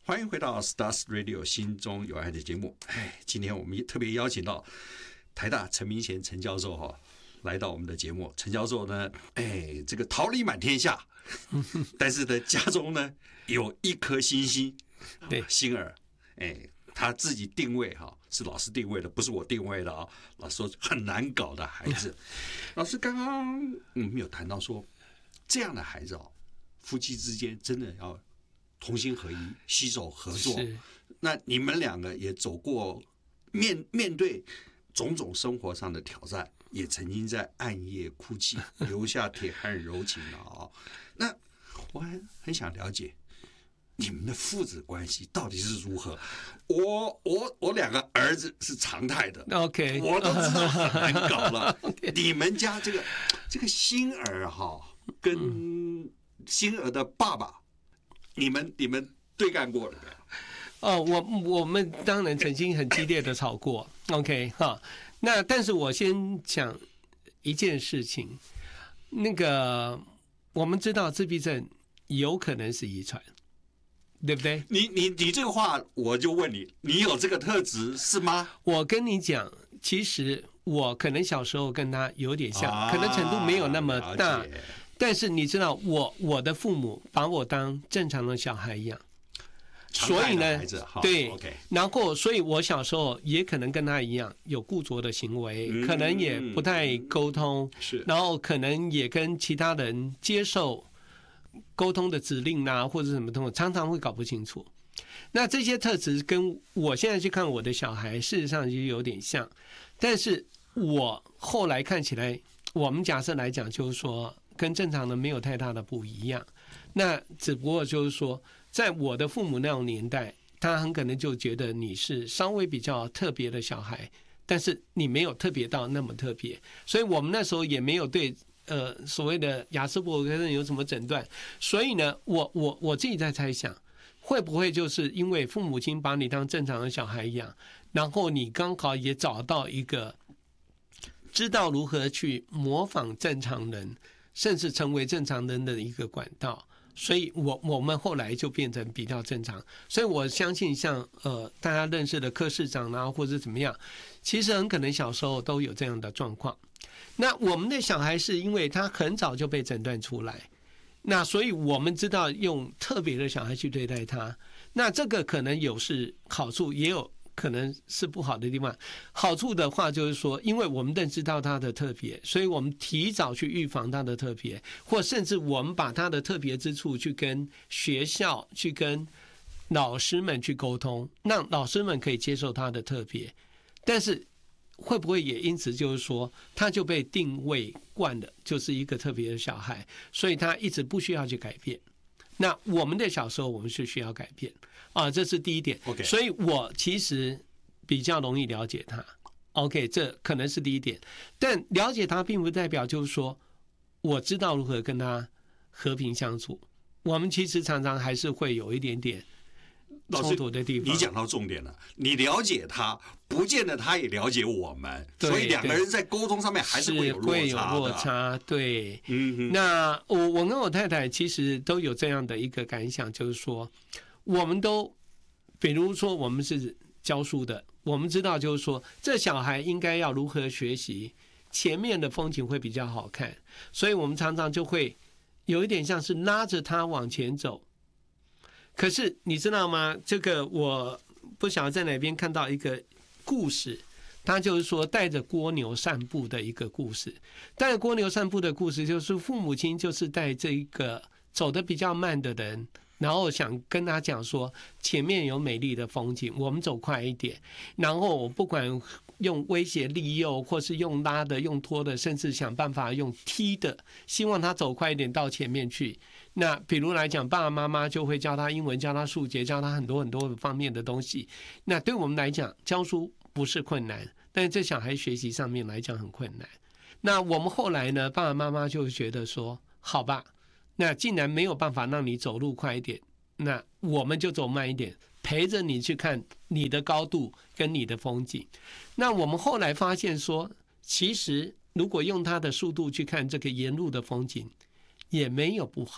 欢迎回到 Stars Radio 心中有爱的节目。今天我们特别邀请到台大陈明贤陈教授来到我们的节目。陈教授呢，这个桃李满天下，但是呢，家中呢有一颗星星，对，星儿，他自己定位是老师定位的，不是我定位的老师说很难搞的孩子。老师刚刚我们有谈到说，这样的孩子夫妻之间真的要同心合一，携手合作。那你们两个也走过面对种种生活上的挑战，也曾经在暗夜哭泣，流下铁汉柔情了那我很想了解你们的父子关系到底是如何？我两个儿子是常态的 ，OK， 我都知道很难搞了。你们家这个星儿跟星儿的爸爸，你们对干过了没有？ 我们当然曾经很激烈的吵过 ，OK 那但是我先讲一件事情，那个我们知道自闭症有可能是遗传。对不对？ 你这个话我就问你，你有这个特质是吗？ 我跟你讲，其实我可能小时候跟他有点像，可能程度没有那么大，但是你知道我的父母把我当正常的小孩一样，所以呢，对，然后所以我小时候也可能跟他一样有固着的行为，可能也不太沟通，然后可能也跟其他人接受沟通的指令或者什么东西，常常会搞不清楚。那这些特质跟我现在去看我的小孩，事实上就有点像。但是我后来看起来，我们假设来讲，就是说跟正常人没有太大的不一样。那只不过就是说，在我的父母那种年代，他很可能就觉得你是稍微比较特别的小孩，但是你没有特别到那么特别，所以我们那时候也没有对。所谓的亚斯伯格症有什么诊断？所以呢，我自己在猜想，会不会就是因为父母亲把你当正常的小孩一样，然后你刚好也找到一个知道如何去模仿正常人，甚至成为正常人的一个管道，所以我们后来就变成比较正常。所以我相信像大家认识的柯市长或者怎么样，其实很可能小时候都有这样的状况。那我们的小孩是因为他很早就被诊断出来，那所以我们知道用特别的小孩去对待他，那这个可能有是好处，也有可能是不好的地方。好处的话就是说，因为我们认知到他的特别，所以我们提早去预防他的特别，或甚至我们把他的特别之处去跟学校、去跟老师们去沟通，让老师们可以接受他的特别。但是会不会也因此就是说，他就被定位惯了，就是一个特别的小孩，所以他一直不需要去改变。那我们的小时候，我们是需要改变这是第一点。所以我其实比较容易了解他。OK， 这可能是第一点。但了解他并不代表就是说，我知道如何跟他和平相处。我们其实常常还是会有一点点冲突的地方。 你讲到重点了，你了解他，不见得他也了解我们，所以两个人在沟通上面还是会有落差的。 对，那我跟我太太其实都有这样的一个感想，就是说，我们都，比如说我们是教书的，我们知道就是说，这小孩应该要如何学习，前面的风景会比较好看，所以我们常常就会有一点像是拉着他往前走。可是你知道吗？这个我不晓得在哪边看到一个故事，他就是说带着蜗牛散步的一个故事。带着蜗牛散步的故事，就是父母亲就是带这一个走得比较慢的人，然后想跟他讲说，前面有美丽的风景，我们走快一点。然后我不管用威胁利诱，或是用拉的、用拖的，甚至想办法用踢的，希望他走快一点到前面去。那比如来讲，爸爸妈妈就会教他英文，教他数学，教他很多很多方面的东西。那对我们来讲，教书不是困难，但是这小孩学习上面来讲很困难。那我们后来呢，爸爸妈妈就觉得说，好吧，那既然没有办法让你走路快一点，那我们就走慢一点，陪着你去看你的高度跟你的风景。那我们后来发现说，其实如果用他的速度去看这个沿路的风景，也没有不好。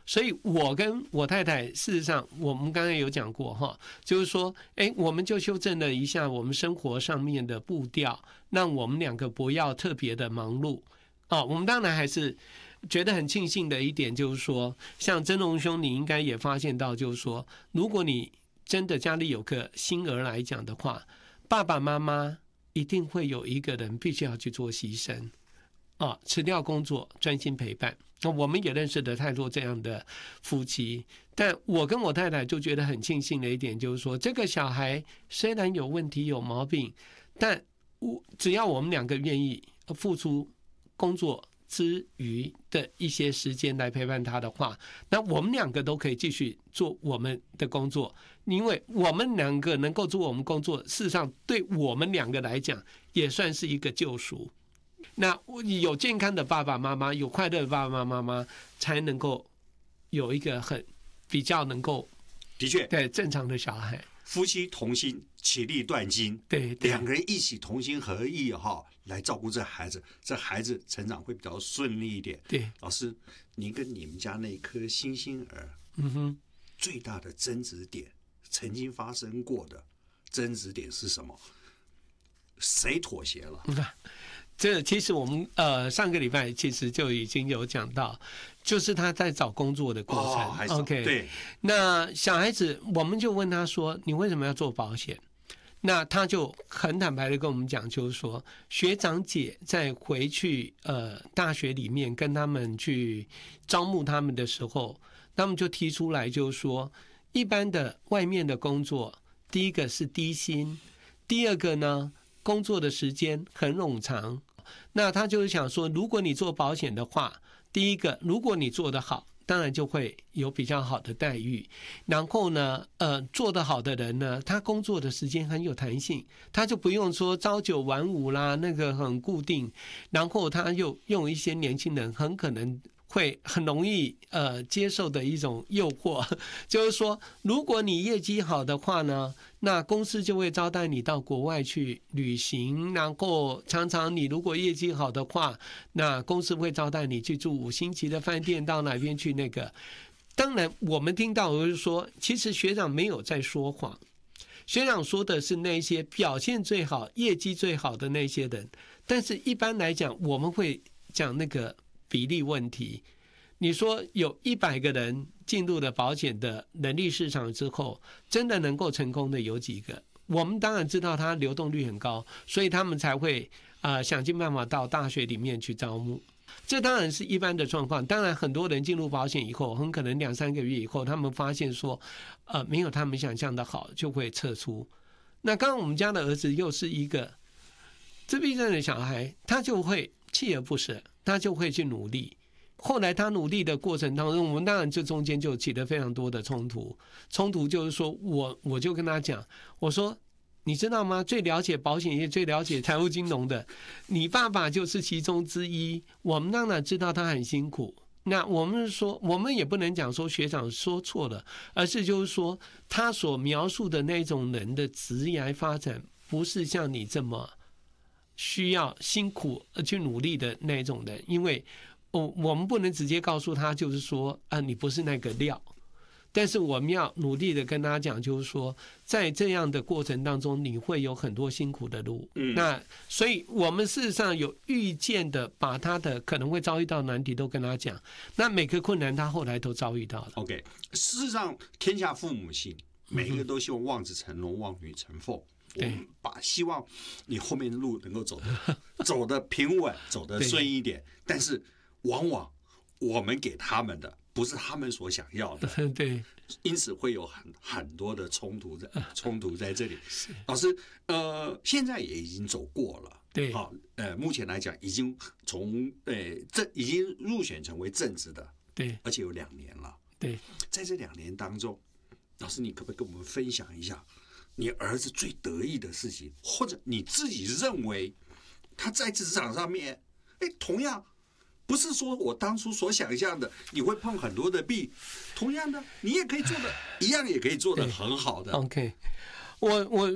所以我跟我太太事实上我们刚才有讲过哈，就是说我们就修正了一下我们生活上面的步调，让我们两个不要特别的忙碌我们当然还是觉得很庆幸的一点就是说，像曾龙兄你应该也发现到，就是说如果你真的家里有个新儿来讲的话，爸爸妈妈一定会有一个人必须要去做牺牲辞掉工作专心陪伴。我们也认识的太多这样的夫妻，但我跟我太太就觉得很庆幸的一点就是说，这个小孩虽然有问题有毛病，但只要我们两个愿意付出工作之余的一些时间来陪伴他的话，那我们两个都可以继续做我们的工作，因为我们两个能够做我们工作，事实上对我们两个来讲也算是一个救赎。那有健康的爸爸妈妈，有快乐的爸爸妈妈，才能够有一个比较能够的确对正常的小孩。 夫妻同心，其利断金。 对， 两个人一起同心合意来照顾这孩子，这孩子成长会比较顺利一点。 对， 老师，您跟你们家那颗星星儿，最大的争执点，曾经发生过的争执点是什么？谁妥协了？ 这其实我们上个礼拜其实就已经有讲到，就是他在找工作的过程。OK， 对。 那小孩子，我们就问他说：“你为什么要做保险？”那他就很坦白的跟我们讲，就是说学长姐在回去大学里面跟他们去招募他们的时候，他们就提出来，就是说一般的外面的工作，第一个是低薪，第二个呢，工作的时间很冗长。那他就是想说，如果你做保险的话，第一个，如果你做得好，当然就会有比较好的待遇。然后呢，做得好的人呢，他工作的时间很有弹性，他就不用说朝九晚五啦，那个很固定。然后他又用一些年轻人很可能会很容易接受的一种诱惑，就是说，如果你业绩好的话呢，那公司就会招待你到国外去旅行，然后常常你如果业绩好的话，那公司会招待你去住5星级的饭店，到哪边去那个。当然，我们听到就是说，其实学长没有在说谎，学长说的是那些表现最好、业绩最好的那些人，但是一般来讲，我们会讲那个比例问题。你说有100个人进入了保险的人力市场之后，真的能够成功的有几个？我们当然知道它流动率很高，所以他们才会想尽办法到大学里面去招募。这当然是一般的状况。当然，很多人进入保险以后，很可能2-3个月以后，他们发现说，没有他们想象的好，就会撤出。那刚刚我们家的儿子又是一个自闭症的小孩，他就会锲而不舍，他就会去努力。后来他努力的过程当中，我们当然这中间就起了非常多的冲突。冲突就是说，我就跟他讲，我说你知道吗？最了解保险业、最了解财务金融的，你爸爸就是其中之一。我们当然知道他很辛苦。那我们说，我们也不能讲说学长说错了，而是就是说，他所描述的那种人的职业发展，不是像你这么需要辛苦去努力的那种人，因为我们不能直接告诉他，就是说你不是那个料。但是我们要努力的跟他讲，就是说，在这样的过程当中，你会有很多辛苦的路。那所以我们事实上有预见的，把他的可能会遭遇到难题都跟他讲。那每个困难他后来都遭遇到了。 OK， 事实上，天下父母心，每一个都希望望子成龙，望女成凤。我们希望你后面的路能够走得平稳，走得顺一点。但是往往我们给他们的不是他们所想要的， 对， 因此会有很多的冲突在这里。老师，现在也已经走过了， 对， 目前来讲已经已经入选成为正职的， 对， 而且有2年了， 对， 在这2年当中，老师你可不可以跟我们分享一下你儿子最得意的事情，或者你自己认为他在职场上面，同样。不是说我当初所想象的，你会碰很多的壁，同样的，你也可以做的一样，也可以做的很好的。 OK， 我